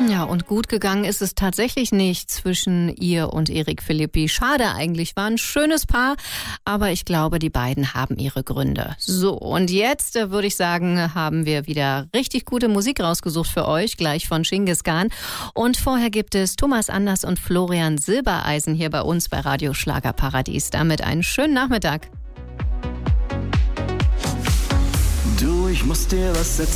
Ja, und gut gegangen ist es tatsächlich nicht zwischen ihr und Erik Philippi. Schade eigentlich, war ein schönes Paar, aber ich glaube, die beiden haben ihre Gründe. So, und jetzt würde ich sagen, haben wir wieder richtig gute Musik rausgesucht für euch, gleich von Genghis Khan. Und vorher gibt es Thomas Anders und Florian Silbereisen hier bei uns bei Radio Schlagerparadies. Damit einen schönen Nachmittag. Du, ich muss dir was erzählen.